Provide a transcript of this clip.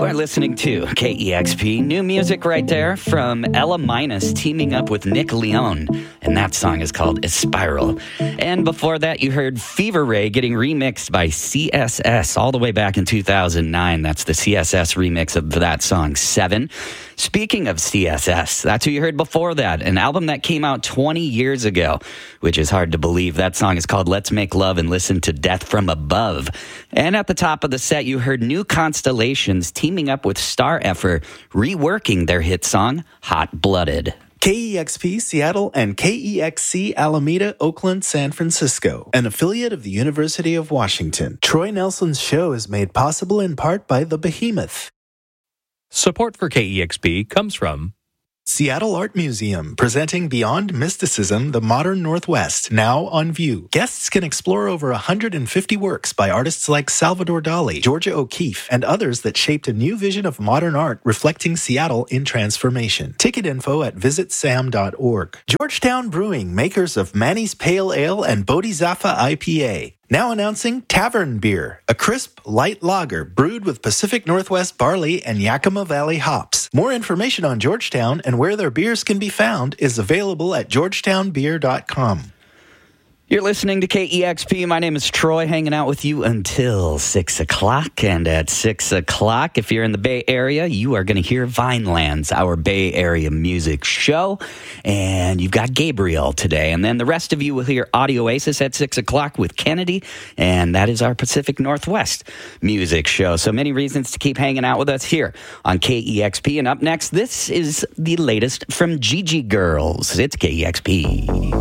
You are listening to KEXP. New music right there from Ella Minus teaming up with Nick Leone. And that song is called Espiral. And before that, you heard Fever Ray getting remixed by CSS all the way back in 2009. That's the CSS remix of that song, 7. Speaking of CSS, that's who you heard before that. An album that came out 20 years ago, which is hard to believe. That song is called Let's Make Love and Listen to Death from Above. And at the top of the set, you heard New Constellations teaming up with Star Effort, reworking their hit song, Hot Blooded. KEXP Seattle and KEXC Alameda, Oakland, San Francisco, an affiliate of the University of Washington. Troy Nelson's show is made possible in part by The Behemoth. Support for KEXP comes from Seattle Art Museum, presenting Beyond Mysticism, the Modern Northwest, now on view. Guests can explore over 150 works by artists like Salvador Dali, Georgia O'Keeffe, and others that shaped a new vision of modern art reflecting Seattle in transformation. Ticket info at visitsam.org. Georgetown Brewing, makers of Manny's Pale Ale and Bodhisattva IPA. Now announcing Tavern Beer, a crisp, light lager brewed with Pacific Northwest barley and Yakima Valley hops. More information on Georgetown and where their beers can be found is available at georgetownbeer.com. You're listening to KEXP. My name is Troy, hanging out with you until 6 o'clock. And at 6 o'clock, if you're in the Bay Area, you are going to hear Vinelands, our Bay Area music show. And you've got Gabriel today. And then the rest of you will hear Audio Oasis at 6 o'clock with Kennedy. And that is our Pacific Northwest music show. So many reasons to keep hanging out with us here on KEXP. And up next, this is the latest from Gigi Girls. It's KEXP.